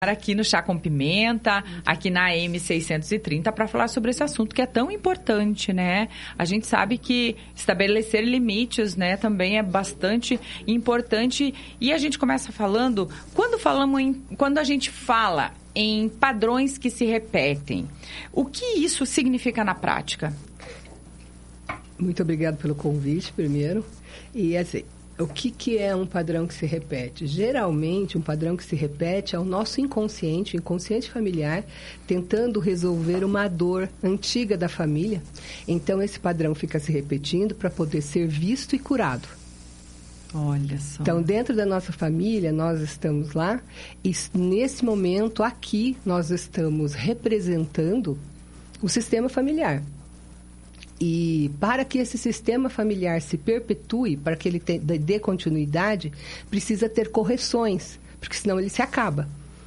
aqui no Chá com Pimenta, aqui na M630, para falar sobre esse assunto que é tão importante, né? A gente sabe que estabelecer limites, né, também é bastante importante. E a gente começa falando, quando a gente fala em padrões que se repetem, o que isso significa na prática? Muito obrigada pelo convite, primeiro. E assim, o que é um padrão que se repete? Geralmente, um padrão que se repete é o nosso inconsciente, o inconsciente familiar, tentando resolver uma dor antiga da família. Então, esse padrão fica se repetindo para poder ser visto e curado. Olha só. Então, dentro da nossa família, nós estamos lá e, nesse momento, aqui, nós estamos representando o sistema familiar. E para que esse sistema familiar se perpetue, para que ele dê continuidade, precisa ter correções, porque senão ele se acaba.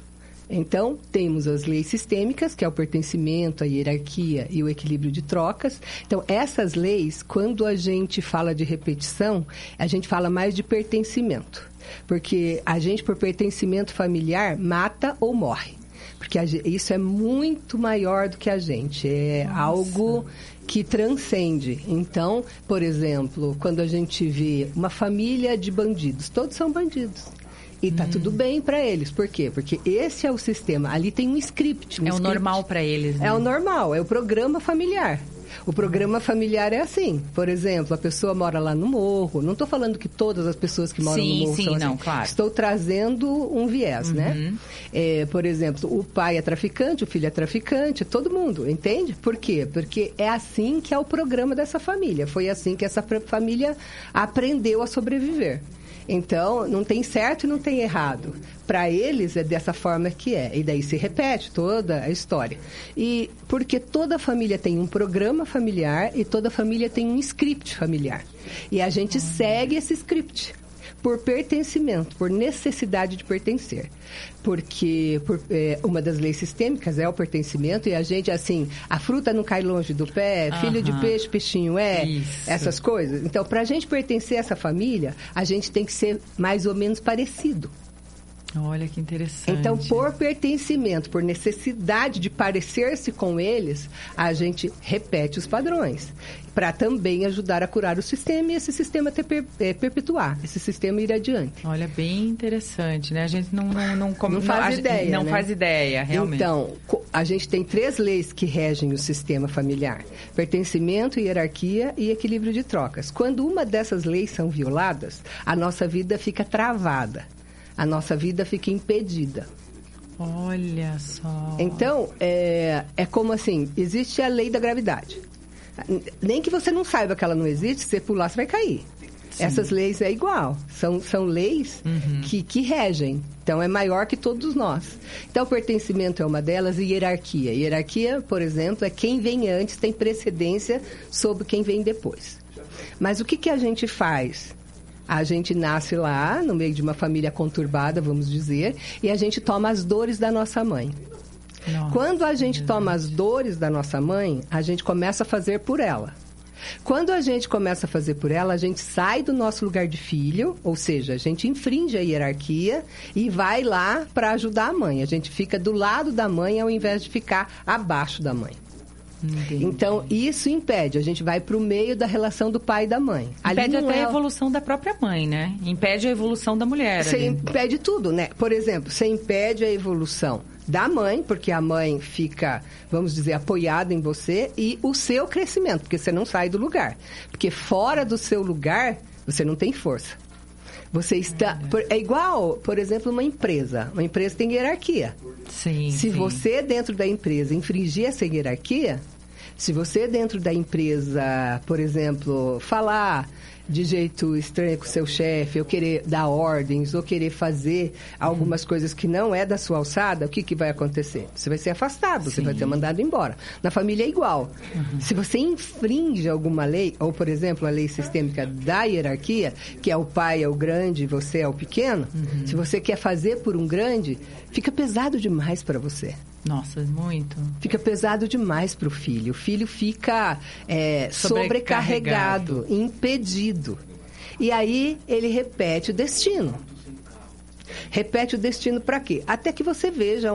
Então, temos as leis sistêmicas, que é o pertencimento, a hierarquia e o equilíbrio de trocas. Então, essas leis, quando a gente fala de repetição, a gente fala mais de pertencimento. Porque a gente, por pertencimento familiar, mata ou morre. Porque isso é muito maior do que a gente. É algo que transcende. Então, por exemplo, quando a gente vê uma família de bandidos, todos são bandidos. E tá tudo bem para eles. Por quê? Porque esse é o sistema. Ali tem um script. O normal para eles, né? É o normal, é o programa familiar. O programa familiar é assim. Por exemplo, a pessoa mora lá no morro. Não estou falando que todas as pessoas que moram no morro são assim. Claro. Estou trazendo um viés, né? Por exemplo, o pai é traficante, o filho é traficante, todo mundo, entende? Por quê? Porque é assim que é o programa dessa família. Foi assim que essa família aprendeu a sobreviver. Então, não tem certo e não tem errado. Para eles, é dessa forma que é. E daí se repete toda a história. E porque toda família tem um programa familiar e toda família tem um script familiar. E a gente segue esse script por pertencimento, por necessidade de pertencer. Porque uma das leis sistêmicas é o pertencimento e a gente, assim, a fruta não cai longe do pé, filho de peixe, peixinho essas coisas. Então, para a gente pertencer a essa família, a gente tem que ser mais ou menos parecido. Olha que interessante. Então, por pertencimento, por necessidade de parecer-se com eles, a gente repete os padrões. Para também ajudar a curar o sistema e esse sistema perpetuar, esse sistema ir adiante. Olha, bem interessante, né? A gente não faz ideia, não, né? Faz ideia, realmente. Então, a gente tem 3 leis que regem o sistema familiar: pertencimento, hierarquia e equilíbrio de trocas. Quando uma dessas leis são violadas, a nossa vida fica travada. A nossa vida fica impedida. Olha só. Então, é como assim, existe a lei da gravidade. Nem que você não saiba que ela não existe, se você pular, você vai cair. Sim. Essas leis é igual. São leis que regem. Então, é maior que todos nós. Então, o pertencimento é uma delas e hierarquia. Hierarquia, por exemplo, é quem vem antes tem precedência sobre quem vem depois. Mas o que a gente faz? A gente nasce lá, no meio de uma família conturbada, vamos dizer, e a gente toma as dores da nossa mãe. Nossa, quando a gente toma as dores da nossa mãe, a gente começa a fazer por ela. Quando a gente começa a fazer por ela, a gente sai do nosso lugar de filho, ou seja, a gente infringe a hierarquia e vai lá para ajudar a mãe. A gente fica do lado da mãe ao invés de ficar abaixo da mãe. Entendi. Então, isso impede. A gente vai para o meio da relação do pai e da mãe. Impede até a evolução da própria mãe, né? Impede a evolução da mulher. Você impede tudo, né? Por exemplo, você impede a evolução da mãe, porque a mãe fica, vamos dizer, apoiada em você, e o seu crescimento, porque você não sai do lugar. Porque fora do seu lugar, você não tem força. Você está... É igual, por exemplo, uma empresa. Uma empresa tem hierarquia. Sim, Se você, dentro da empresa, infringir essa hierarquia, se você, dentro da empresa, por exemplo, falar de jeito estranho com o seu chefe, ou querer dar ordens, ou querer fazer algumas coisas que não é da sua alçada, o que vai acontecer? Você vai ser afastado, você vai ser mandado embora. Na família é igual. Se você infringe alguma lei, ou, por exemplo, a lei sistêmica da hierarquia, que é o pai é o grande e você é o pequeno, se você quer fazer por um grande, fica pesado demais para você. Nossa, muito. Fica pesado demais para o filho. O filho fica sobrecarregado, impedido. E aí ele repete o destino. Repete o destino para quê? Até que você veja